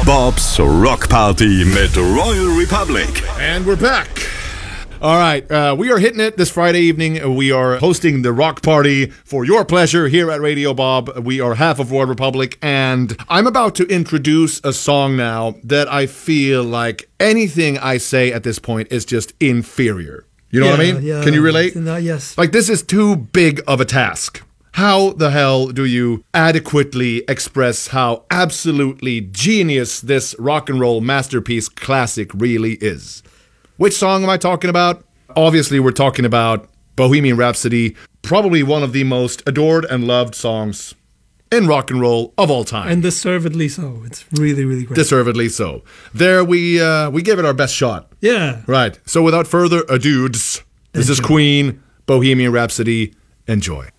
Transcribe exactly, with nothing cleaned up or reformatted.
Bob's Rock Party mit Royal Republic. And we're back. All right, uh, we are hitting it this Friday evening. We are hosting the Rock Party for your pleasure here at Radio Bob. We are half of Royal Republic, and I'm about to introduce a song now that I feel like anything I say at this point is just inferior. You know yeah, what I mean? Yeah, Can you relate? Uh, yes. Like, this is too big of a task. How the hell do you adequately express how absolutely genius this rock and roll masterpiece classic really is? Which song am I talking about? Obviously, we're talking about Bohemian Rhapsody, probably one of the most adored and loved songs in rock and roll of all time. And deservedly so. It's really, really great. Deservedly so. There we uh, we give it our best shot. Yeah. Right. So without further ado, this is Queen, Bohemian Rhapsody. Enjoy.